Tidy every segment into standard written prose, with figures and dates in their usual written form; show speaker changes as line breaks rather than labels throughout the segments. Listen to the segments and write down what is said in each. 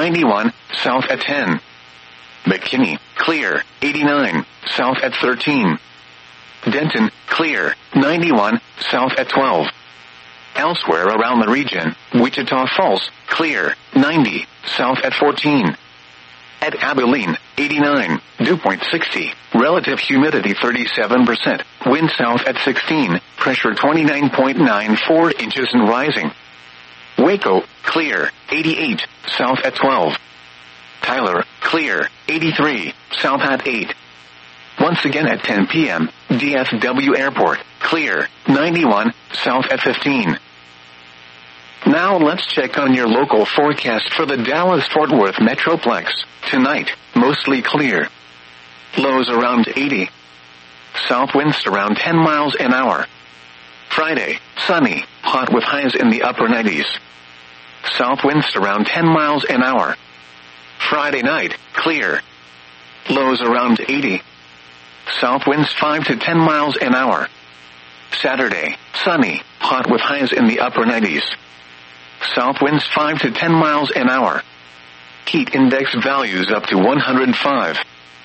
91, south at 10. McKinney, clear, 89, south at 13. Denton, clear, 91, south at 12. Elsewhere around the region, Wichita Falls, clear, 90, south at 14. At Abilene, 89, dew point 60, relative humidity 37%, wind south at 16, pressure 29.94 inches and rising. Waco, clear, 88, south at 12. Tyler, clear, 83, south at 8. Once again at 10 p.m., DFW Airport, clear, 91, south at 15. Now let's check on your local forecast for the Dallas-Fort Worth Metroplex. Tonight, mostly clear. Lows around 80. South winds around 10 miles an hour. Friday, sunny, hot with highs in the upper 90s. South winds around 10 miles an hour. Friday night, clear. Lows around 80. South winds 5 to 10 miles an hour. Saturday, sunny, hot with highs in the upper 90s. South winds 5 to 10 miles an hour. Heat index values up to 105.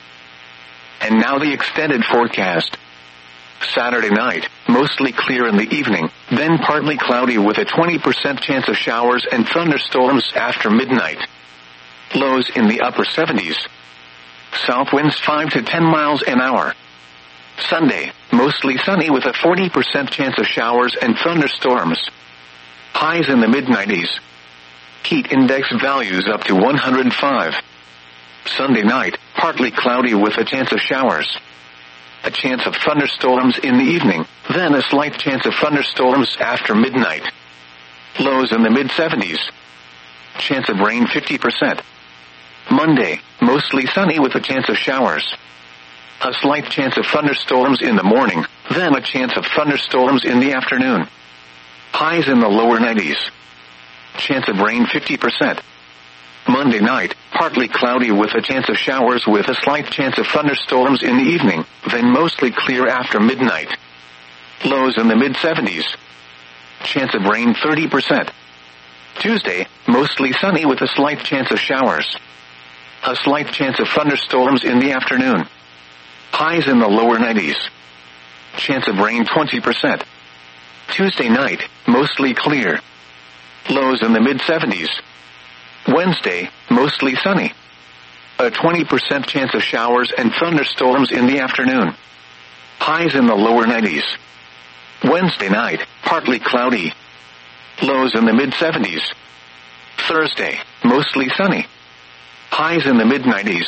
And now the extended forecast. Saturday night, mostly clear in the evening, then partly cloudy with a 20% chance of showers and thunderstorms after midnight. Lows in the upper 70s. South winds 5 to 10 miles an hour. Sunday, mostly sunny with a 40% chance of showers and thunderstorms. Highs in the mid-90s. Heat index values up to 105. Sunday night, partly cloudy with a chance of showers. A chance of thunderstorms in the evening, then a slight chance of thunderstorms after midnight. Lows in the mid-70s. Chance of rain 50%. Monday, mostly sunny with a chance of showers. A slight chance of thunderstorms in the morning, then a chance of thunderstorms in the afternoon. Highs in the lower 90s. Chance of rain 50%. Monday night, partly cloudy with a chance of showers with a slight chance of thunderstorms in the evening, then mostly clear after midnight. Lows in the mid-70s. Chance of rain 30%. Tuesday, mostly sunny with a slight chance of showers. A slight chance of thunderstorms in the afternoon. Highs in the lower 90s. Chance of rain 20%. Tuesday night, mostly clear. Lows in the mid-70s. Wednesday, mostly sunny. A 20% chance of showers and thunderstorms in the afternoon. Highs in the lower 90s. Wednesday night, partly cloudy. Lows in the mid-70s. Thursday, mostly sunny. Highs in the mid-90s.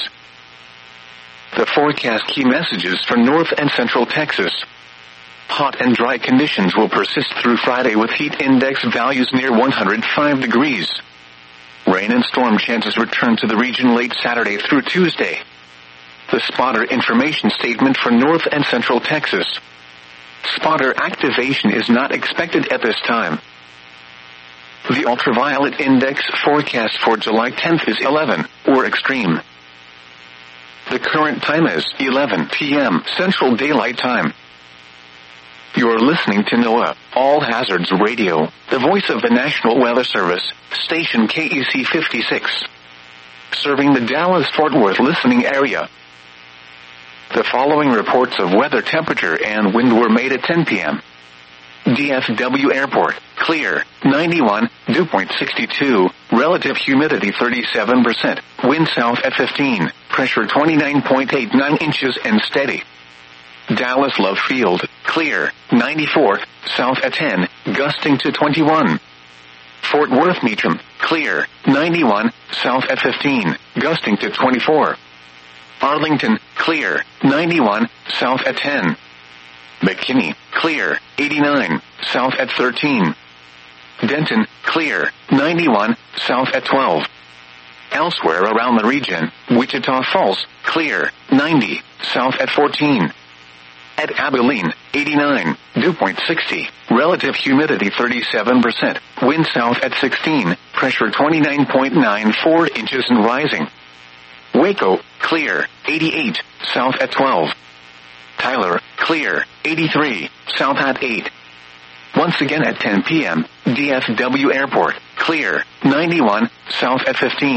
The forecast key messages for North and Central Texas. Hot and dry conditions will persist through Friday with heat index values near 105 degrees. Rain and storm chances return to the region late Saturday through Tuesday. The spotter information statement for North and Central Texas. Spotter activation is not expected at this time. The ultraviolet index forecast for July 10th is 11, or extreme. The current time is 11 p.m. Central Daylight Time. You're listening to NOAA, All Hazards Radio, the voice of the National Weather Service, station KEC 56. Serving the Dallas-Fort Worth listening area. The following reports of weather temperature and wind were made at 10 p.m. DFW Airport, clear, 91, dew point 62, relative humidity 37%, wind south at 15, pressure 29.89 inches and steady. Dallas Love Field, clear, 94, south at 10, gusting to 21. Fort Worth Meacham, clear, 91, south at 15, gusting to 24. Arlington, clear, 91, south at 10. McKinney, clear, 89, south at 13. Denton, clear, 91, south at 12. Elsewhere around the region, Wichita Falls, clear, 90, south at 14. At Abilene, 89, dew point 60, relative humidity 37%, wind south at 16, pressure 29.94 inches and rising. Waco, clear, 88, south at 12. Tyler, clear, 83, south at 8. Once again at 10 p.m., DFW Airport, clear, 91, south at 15.